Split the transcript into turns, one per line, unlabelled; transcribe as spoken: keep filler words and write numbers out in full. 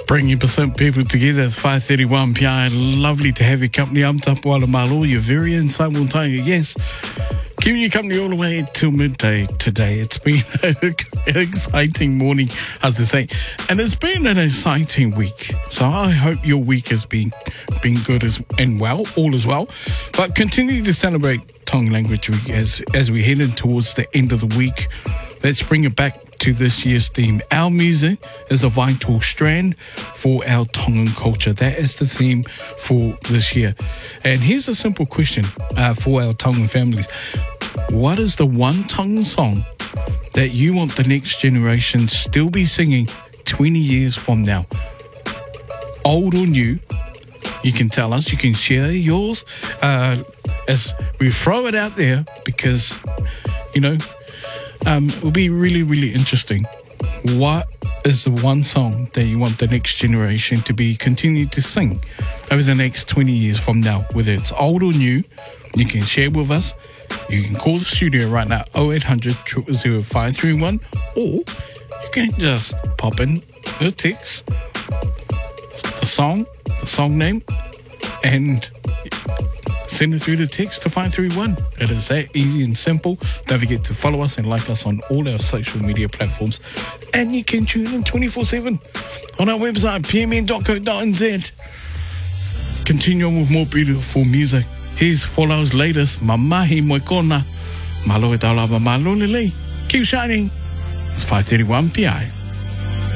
Bringing percent people together. It's five thirty-one P I. Lovely to have your company. I'm Tapuala Malo, your very own simultaneous guest. Keeping you company all the way till midday today. It's been an exciting morning, as I say, and it's been an exciting week. So I hope your week has been been good as and well, all as well. But continue to celebrate Tongue Language Week as as we head in towards the end of the week. Let's bring it back to this year's theme. Our music is a vital strand for our Tongan culture. That is the theme for this year. And here's a simple question uh, for our Tongan families. What is the one Tongan song that you want the next generation still be singing twenty years from now? Old or new, you can tell us. You can share yours uh, as we throw it out there because, you know, Um, it will be really, really interesting. What is the one song that you want the next generation to be continued to sing over the next twenty years from now? Whether it's old or new, you can share with us. You can call the studio right now, oh eight hundred, zero zero zero, five three one, or you can just pop in a text, the song, the song name, and send it through the text to five three one. It is that easy and simple. Don't forget to follow us and like us on all our social media platforms. And you can tune in twenty-four seven on our website, p m n dot co dot n z. Continue on with more beautiful music. Here's Fallou's latest, Mamahi Moikona. Malo e taulava malo lelei. Keep shining. It's five thirty-one P I.